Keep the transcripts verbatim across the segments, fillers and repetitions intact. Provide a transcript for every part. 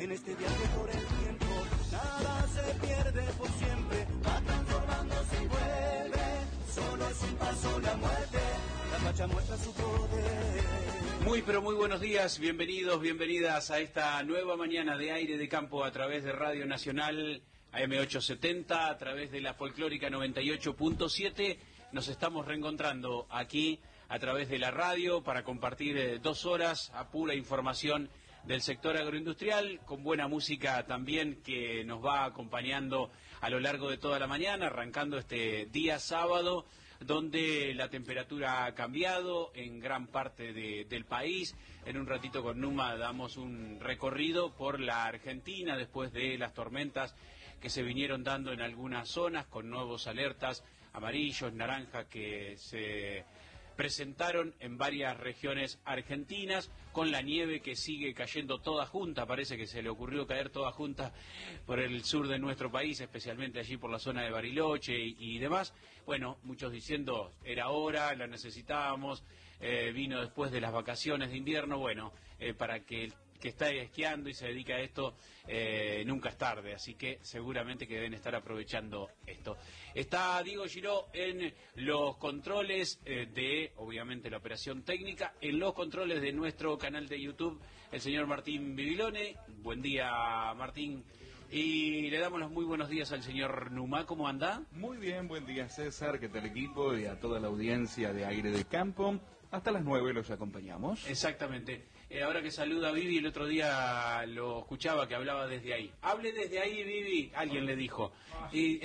En este viaje por el tiempo, nada se pierde por siempre, va transformándose y vuelve, solo es un paso la muerte, la facha muestra su poder. Muy pero muy buenos días, bienvenidos, bienvenidas a esta nueva mañana de Aire de Campo a través de Radio Nacional A M ochocientos setenta, a través de la Folclórica noventa y ocho punto siete. Nos estamos reencontrando aquí a través de la radio para compartir eh, dos horas a pura información del sector agroindustrial, con buena música también que nos va acompañando a lo largo de toda la mañana, arrancando este día sábado, donde la temperatura ha cambiado en gran parte de, del país. En un ratito con Numa damos un recorrido por la Argentina después de las tormentas que se vinieron dando en algunas zonas, con nuevos alertas amarillos, naranjas que se presentaron en varias regiones argentinas, con la nieve que sigue cayendo toda junta. Parece que se le ocurrió caer toda junta por el sur de nuestro país, especialmente allí por la zona de Bariloche y, y demás. Bueno, muchos diciendo era hora, la necesitábamos, eh, vino después de las vacaciones de invierno. Bueno, eh, para que el que está esquiando y se dedica a esto, eh, nunca es tarde, así que seguramente que deben estar aprovechando esto. Está Diego Giró en los controles eh, de, obviamente, la operación técnica, en los controles de nuestro canal de YouTube, el señor Martín Bibilone. Buen día, Martín. Y le damos los muy buenos días al señor Numa. ¿Cómo anda? Muy bien, buen día, César, ¿qué tal equipo? Y a toda la audiencia de Aire de Campo. Hasta las nueve los acompañamos. Exactamente. Eh, ahora que saluda a Vivi, el otro día lo escuchaba que hablaba desde ahí. Hable desde ahí, Vivi, alguien le dijo. Y...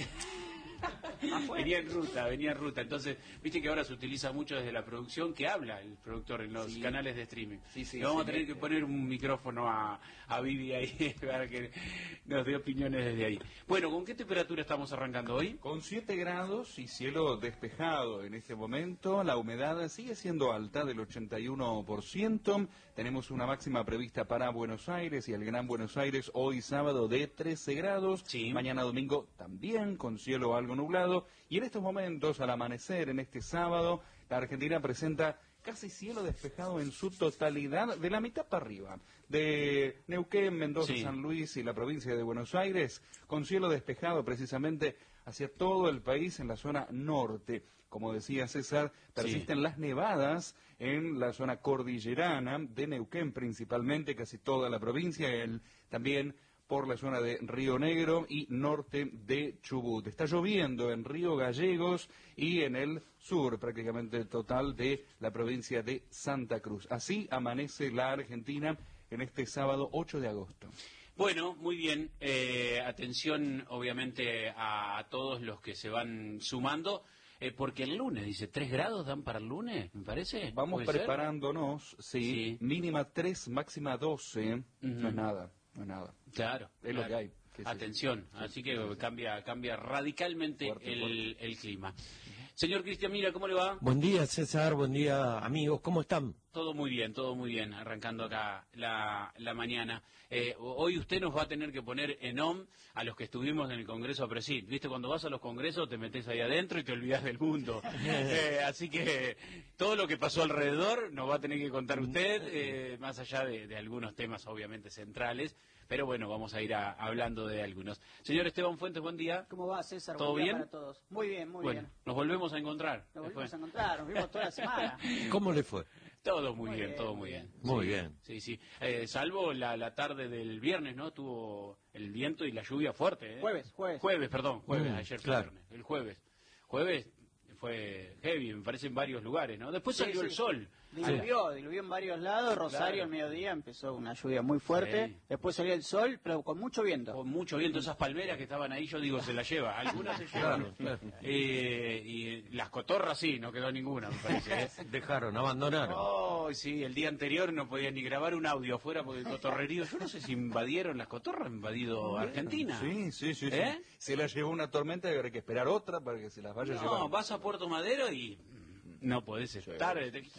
venía en ruta, venía en ruta. Entonces, viste que ahora se utiliza mucho desde la producción que habla el productor en los sí. canales de streaming. Sí, sí, y vamos sí, a tener sí, que poner un micrófono a, a Vivi ahí para que nos dé opiniones desde ahí. Bueno, ¿con qué temperatura estamos arrancando hoy? Con siete grados y cielo despejado en este momento. La humedad sigue siendo alta, del ochenta y uno por ciento. Tenemos una máxima prevista para Buenos Aires y el Gran Buenos Aires hoy sábado de trece grados. Sí. Mañana domingo también con cielo algo nublado, y en estos momentos, al amanecer en este sábado, la Argentina presenta casi cielo despejado en su totalidad, de la mitad para arriba, de Neuquén, Mendoza, sí. San Luis y la provincia de Buenos Aires, con cielo despejado precisamente hacia todo el país en la zona norte. Como decía César, persisten sí. las nevadas en la zona cordillerana de Neuquén principalmente, casi toda la provincia, el, también por la zona de Río Negro y norte de Chubut. Está lloviendo en Río Gallegos y en el sur, prácticamente total, de la provincia de Santa Cruz. Así amanece la Argentina en este sábado ocho de agosto. Bueno, muy bien. Eh, atención, obviamente, a, a todos los que se van sumando. Eh, porque el lunes, dice, ¿tres grados dan para el lunes, me parece? Vamos preparándonos, sí, sí. Mínima tres, máxima doce, uh-huh. No es nada. No es nada. Claro. Es claro. lo que hay. Sí, Atención, sí, así sí, que sí, sí. cambia cambia radicalmente fuerte, el, fuerte. el clima. Uh-huh. Señor Cristian Mira, ¿cómo le va? Buen día, César, buen día, amigos, ¿cómo están? Todo muy bien, todo muy bien, arrancando acá la, la mañana. Eh, hoy usted nos va a tener que poner en on a los que estuvimos en el Congreso a Presid. ¿Viste? Cuando vas a los congresos te metes ahí adentro y te olvidas del mundo. eh, así que todo lo que pasó alrededor nos va a tener que contar usted, eh, más allá de, de algunos temas obviamente centrales. Pero bueno, vamos a ir a, hablando de algunos. Señor Esteban Fuentes, buen día. ¿Cómo va, César? ¿Todo buen día bien? Para todos. Muy bien, muy bueno, bien. Nos volvemos a encontrar. Nos volvemos a encontrar, nos vimos toda la semana. ¿Cómo le fue? Todo muy, muy bien, bien, todo muy bien. Muy sí, bien. Sí, sí. Eh, salvo la, la tarde del viernes, ¿no? Tuvo el viento y la lluvia fuerte. ¿eh? Jueves, jueves. Jueves, perdón, jueves, mm, ayer fue claro. viernes. El jueves. Jueves fue heavy, me parece, en varios lugares, ¿no? Después sí, salió sí. el sol. Diluvió, diluvió en varios lados. Rosario, al claro. mediodía, empezó una lluvia muy fuerte. Sí. Después salió el sol, pero con mucho viento. Con mucho viento. Esas palmeras que estaban ahí, yo digo, se las lleva. Algunas se llevan. Claro, claro. Eh, y las cotorras sí, no quedó ninguna, me parece. ¿eh? Dejaron, abandonaron. Oh, sí, el día anterior no podían ni grabar un audio afuera porque el cotorrerío. Yo no sé si invadieron las cotorras, invadido Argentina. Sí, sí, sí. ¿Eh? sí. Se las llevó una tormenta y habrá que esperar otra para que se las vaya no, a llevar. No, vas a Puerto Madero y no podés estar.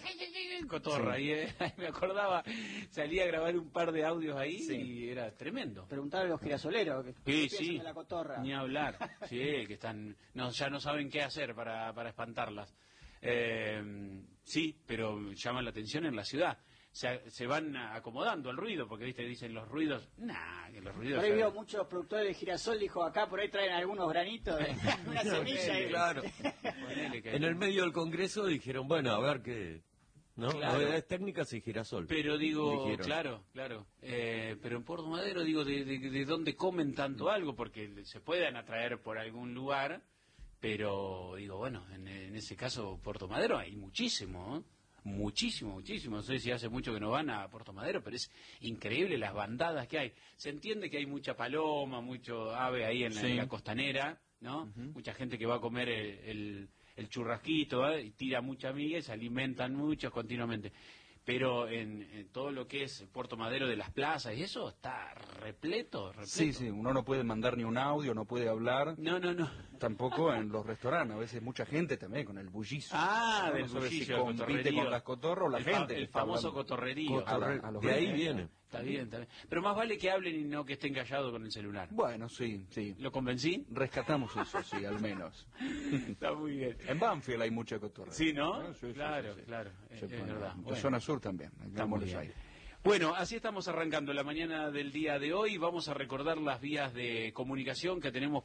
Sí. Cotorra, sí. y, eh, me acordaba, salí a grabar un par de audios ahí sí. y era tremendo. Preguntar a los girasoleros que sí, sí. de la cotorra. Ni hablar, sí, que están, no, ya no saben qué hacer para, para espantarlas. Eh, sí, pero llama la atención en la ciudad. se, se van acomodando al ruido, porque viste dicen los ruidos, nah, que los ruidos... Por ahí ya- veo muchos productores de girasol, dijo acá, por ahí traen algunos granitos, de una semilla. y- Claro. Ponele que- En el medio del Congreso dijeron, bueno, a ver qué... ¿No? Claro. Novedades técnicas y girasol. Pero digo, Dijeron. claro, claro. Eh, pero en Puerto Madero, digo, de, de, de dónde comen tanto algo? Porque se pueden atraer por algún lugar, pero digo, bueno, en, en ese caso, Puerto Madero hay muchísimo, ¿eh? Muchísimo, muchísimo. No sé si hace mucho que no van a Puerto Madero, pero es increíble las bandadas que hay. Se entiende que hay mucha paloma, mucho ave ahí en la, Sí. en la costanera, ¿no? Mucha gente que va a comer el, el, el churrasquito, ¿eh? Y tira mucha miga y se alimentan muchos continuamente. Pero en, en todo lo que es Puerto Madero de las plazas y eso está repleto, repleto. Sí, sí, uno no puede mandar ni un audio, no puede hablar, No, no, no. tampoco en los restaurantes, a veces mucha gente también con el bullicio. Ah, Uno del no sabe bullicio, si el compite cotorrerío. con las cotorras o la El fa- gente. que el está famoso hablando. cotorrerío. A la- a los De ahí gringos. viene. Está bien, está bien. Pero más vale que hablen y no que estén callados con el celular. Bueno, sí, sí. ¿Lo convencí? Rescatamos eso, sí, al menos. Está muy bien. En Banfield hay mucha cotorra. Sí, ¿no? Ah, sí, sí, Claro, sí, sí. claro. Es, Se es pone- verdad. En Bueno. zona sur también, en Está muy Buenos bien. Aires. Bueno, así estamos arrancando la mañana del día de hoy. Vamos a recordar las vías de comunicación que tenemos